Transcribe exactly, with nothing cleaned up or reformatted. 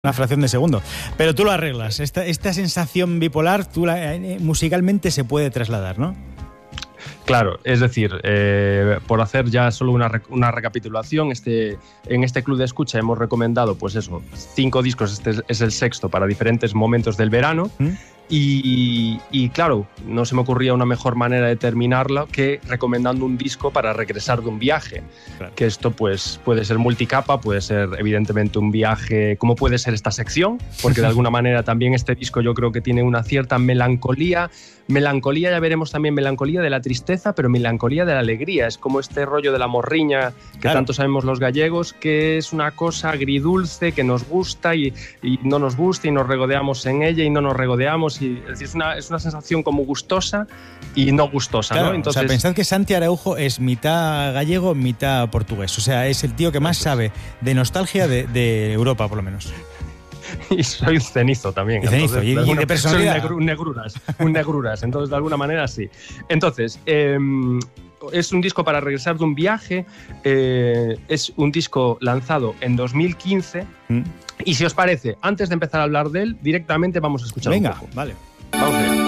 Una fracción de segundo. Pero tú lo arreglas. Esta, esta sensación bipolar, tú la, eh, musicalmente se puede trasladar, ¿no? Claro, es decir, eh, por hacer ya solo una, una recapitulación, este, en este club de escucha hemos recomendado, pues eso, cinco discos, este es, es el sexto para diferentes momentos del verano. ¿Mm? Y, y claro, no se me ocurría una mejor manera de terminarlo que recomendando un disco para regresar de un viaje. Claro. Que esto pues puede ser multicapa, puede ser evidentemente un viaje, como puede ser esta sección, porque de alguna manera también este disco yo creo que tiene una cierta melancolía. Melancolía, ya veremos también melancolía de la tristeza, pero melancolía de la alegría. Es como este rollo de la morriña que claro. tanto sabemos los gallegos, que es una cosa agridulce que nos gusta y, y no nos gusta y nos regodeamos en ella y no nos regodeamos. Y, es decir, es una, es una sensación como gustosa y no gustosa, claro, ¿no? Entonces, o sea, pensad que Santi Araujo es mitad gallego, mitad portugués. O sea, es el tío que más sabe de nostalgia de, de Europa, por lo menos. Y soy un cenizo también. Y cenizo, entonces, y, de, alguna, y de personalidad. Soy un, negru, un negruras, un negruras, entonces de alguna manera sí. Entonces, eh, es un disco para regresar de un viaje, eh, es un disco lanzado en dos mil quince, ¿Mm? Y si os parece, antes de empezar a hablar de él, directamente vamos a escuchar Venga, un poco. Vale. Vamos a ver.